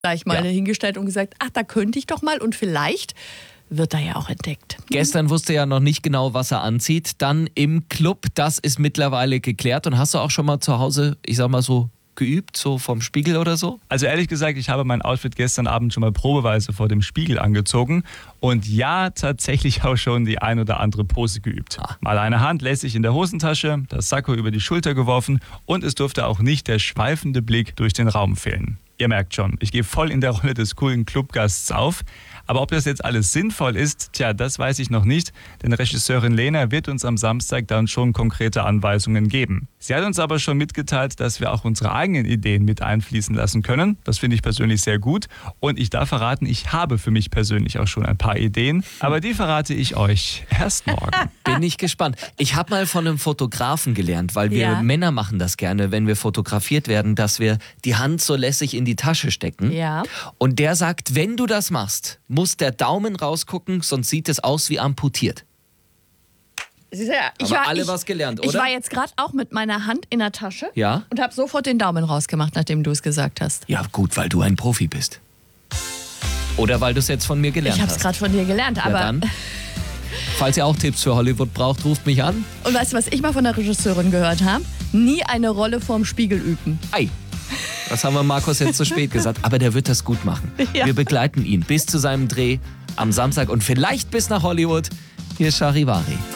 gleich mal hingestellt und gesagt, ach, da könnte ich doch mal und vielleicht wird er ja auch entdeckt. Gestern wusste er ja noch nicht genau, was er anzieht. Dann im Club, das ist mittlerweile geklärt. Und hast du auch schon mal zu Hause, ich sag mal so, geübt, so vom Spiegel oder so? Also ehrlich gesagt, ich habe mein Outfit gestern Abend schon mal probeweise vor dem Spiegel angezogen und ja, tatsächlich auch schon die ein oder andere Pose geübt. Mal eine Hand lässig in der Hosentasche, das Sakko über die Schulter geworfen und es durfte auch nicht der schweifende Blick durch den Raum fehlen. Ihr merkt schon, ich gehe voll in der Rolle des coolen Clubgasts auf. Aber ob das jetzt alles sinnvoll ist, das weiß ich noch nicht, denn Regisseurin Lena wird uns am Samstag dann schon konkrete Anweisungen geben. Sie hat uns aber schon mitgeteilt, dass wir auch unsere eigenen Ideen mit einfließen lassen können. Das finde ich persönlich sehr gut. Und ich darf verraten, ich habe für mich persönlich auch schon ein paar Ideen. Aber die verrate ich euch erst morgen. Bin ich gespannt. Ich habe mal von einem Fotografen gelernt, weil wir Männer machen das gerne, wenn wir fotografiert werden, dass wir die Hand so lässig in die Tasche stecken. Ja. Und der sagt, wenn du das machst, muss der Daumen rausgucken, sonst sieht es aus wie amputiert. Was gelernt, oder? Ich war jetzt gerade auch mit meiner Hand in der Tasche und habe sofort den Daumen rausgemacht, nachdem du es gesagt hast. Ja, gut, weil du ein Profi bist. Oder weil du es jetzt von mir gelernt hast. Ich habe es gerade von dir gelernt, aber... Dann, falls ihr auch Tipps für Hollywood braucht, ruft mich an. Und weißt du, was ich mal von der Regisseurin gehört habe? Nie eine Rolle vorm Spiegel üben. Ei. Das haben wir Markus jetzt zu spät gesagt, aber der wird das gut machen. Ja. Wir begleiten ihn bis zu seinem Dreh am Samstag und vielleicht bis nach Hollywood. Hier ist Charivari.